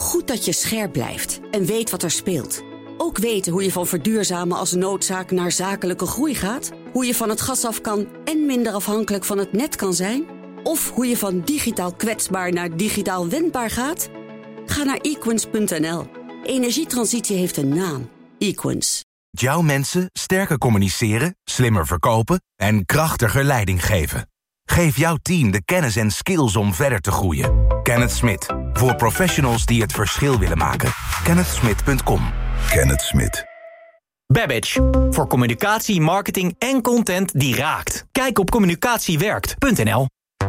Goed dat je scherp blijft en weet wat er speelt. Ook weten hoe je van verduurzamen als noodzaak naar zakelijke groei gaat. Hoe je van het gas af kan en minder afhankelijk van het net kan zijn. Of hoe je van digitaal kwetsbaar naar digitaal wendbaar gaat. Ga naar equins.nl. Energietransitie heeft een naam. Equins. Jouw mensen sterker communiceren, slimmer verkopen en krachtiger leiding geven. Geef jouw team de kennis en skills om verder te groeien. Kenneth Smit. Voor professionals die het verschil willen maken. KennethSmit.com. Kenneth Smit. Babbage. Voor communicatie, marketing en content die raakt. Kijk op communicatiewerkt.nl.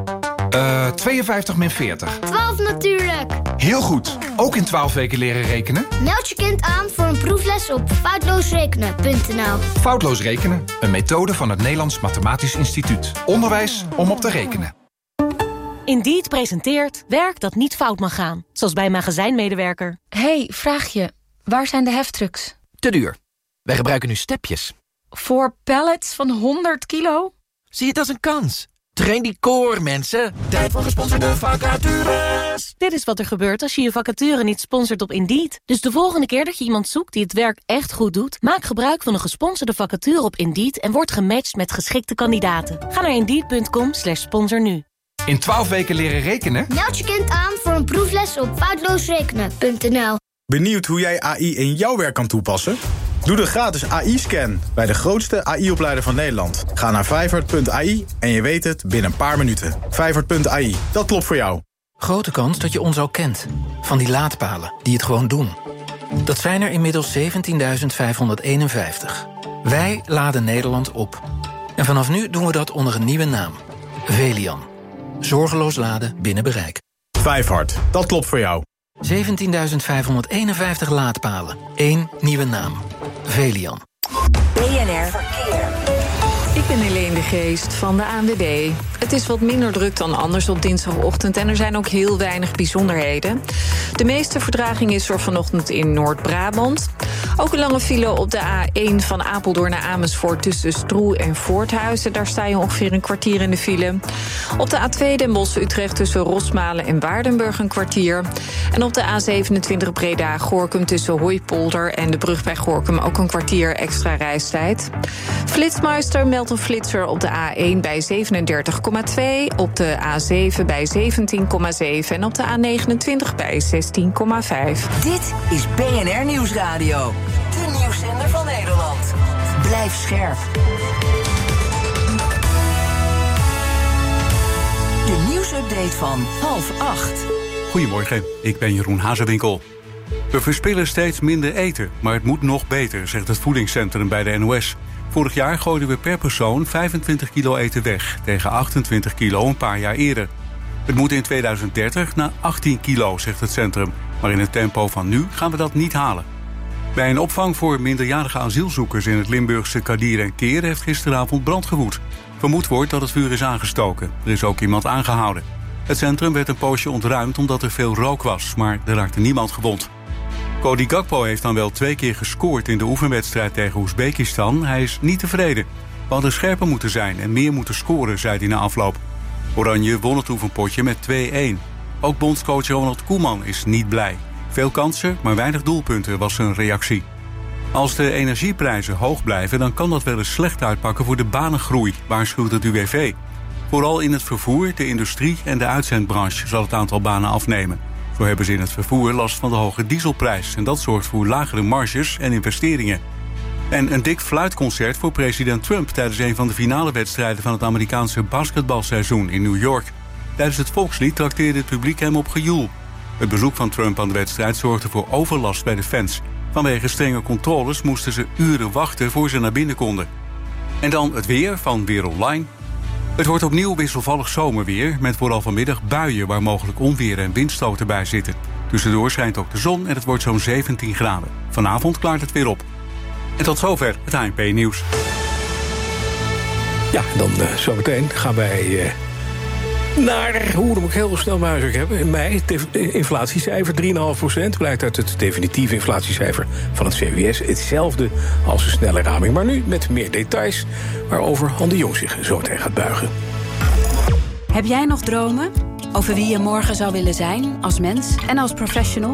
52 min 40. 12 natuurlijk. Heel goed. Ook in 12 weken leren rekenen? Meld je kind aan voor een proefles op foutloosrekenen.nl. Foutloos rekenen. Een methode van het Nederlands Mathematisch Instituut. Onderwijs om op te rekenen. Indeed presenteert werk dat niet fout mag gaan. Zoals bij een magazijnmedewerker. Hey, vraagje. Waar zijn de heftrucks? Te duur. Wij gebruiken nu stepjes. Voor pallets van 100 kilo? Zie het als een kans. Train die core, mensen. Tijd voor gesponsorde vacatures. Dit is wat er gebeurt als je je vacature niet sponsort op Indeed. Dus de volgende keer dat je iemand zoekt die het werk echt goed doet, maak gebruik van een gesponsorde vacature op Indeed en word gematcht met geschikte kandidaten. Ga naar Indeed.com/sponsor nu. In 12 weken leren rekenen? Meld je kind aan voor een proefles op foutloosrekenen.nl. Benieuwd hoe jij AI in jouw werk kan toepassen? Doe de gratis AI-scan bij de grootste AI-opleider van Nederland. Ga naar Vijfhart.ai en je weet het binnen een paar minuten. Vijfhart.ai, dat klopt voor jou. Grote kans dat je ons al kent. Van die laadpalen die het gewoon doen. Dat zijn er inmiddels 17.551. Wij laden Nederland op. En vanaf nu doen we dat onder een nieuwe naam. Velian. Zorgeloos laden binnen bereik. Vijfhart, dat klopt voor jou. 17.551 laadpalen. 1 nieuwe naam. Velian. BNR Verkeer. Ik ben Helene de Geest van de ANWB. Het is wat minder druk dan anders op dinsdagochtend en er zijn ook heel weinig bijzonderheden. De meeste vertraging is er vanochtend in Noord-Brabant. Ook een lange file op de A1 van Apeldoorn naar Amersfoort tussen Stroe en Voorthuizen. Daar sta je ongeveer een kwartier in de file. Op de A2 Den Bosch-Utrecht tussen Rosmalen en Waardenburg een kwartier. En op de A27 Breda-Gorinchem tussen Hooipolder en de brug bij Gorinchem ook een kwartier extra reistijd. Flitsmeister meldt een flitser op de A1 bij 37,2, op de A7 bij 17,7 en op de A29 bij 16,5. Dit is BNR Nieuwsradio. De nieuwszender van Nederland. Blijf scherp. De nieuwsupdate van 7:30. Goedemorgen, ik ben Jeroen Hazewinkel. We verspillen steeds minder eten, maar het moet nog beter, zegt het voedingscentrum bij de NOS. Vorig jaar gooiden we per persoon 25 kilo eten weg, tegen 28 kilo een paar jaar eerder. Het moet in 2030 naar 18 kilo, zegt het centrum. Maar in het tempo van nu gaan we dat niet halen. Bij een opvang voor minderjarige asielzoekers in het Limburgse Kadir en Keer heeft gisteravond brand gewoed. Vermoed wordt dat het vuur is aangestoken. Er is ook iemand aangehouden. Het centrum werd een poosje ontruimd omdat er veel rook was, maar er raakte niemand gewond. Cody Gakpo heeft dan wel 2 keer gescoord in de oefenwedstrijd tegen Oezbekistan. Hij is niet tevreden. We hadden scherper moeten zijn en meer moeten scoren, zei hij na afloop. Oranje won het oefenpotje met 2-1. Ook bondscoach Ronald Koeman is niet blij. Veel kansen, maar weinig doelpunten, was zijn reactie. Als de energieprijzen hoog blijven, dan kan dat wel eens slecht uitpakken voor de banengroei, waarschuwt het UWV. Vooral in het vervoer, de industrie en de uitzendbranche zal het aantal banen afnemen. Zo hebben ze in het vervoer last van de hoge dieselprijs en dat zorgt voor lagere marges en investeringen. En een dik fluitconcert voor president Trump tijdens een van de finale wedstrijden van het Amerikaanse basketbalseizoen in New York. Tijdens het volkslied trakteerde het publiek hem op gejoel. Het bezoek van Trump aan de wedstrijd zorgde voor overlast bij de fans. Vanwege strenge controles moesten ze uren wachten voor ze naar binnen konden. En dan het weer van Weer Online. Het wordt opnieuw wisselvallig zomerweer, met vooral vanmiddag buien waar mogelijk onweer en windstoten bij zitten. Tussendoor schijnt ook de zon en het wordt zo'n 17 graden. Vanavond klaart het weer op. En tot zover het ANP-nieuws. Ja, dan zometeen gaan wij naar, hoe moet ik heel snel muizen hebben, in mei, het inflatiecijfer 3,5%, blijkt uit het definitieve inflatiecijfer van het CBS. Hetzelfde als een snelle raming, maar nu met meer details, waarover Han de Jong zich zo meteen gaat buigen. Heb jij nog dromen over wie je morgen zou willen zijn als mens en als professional?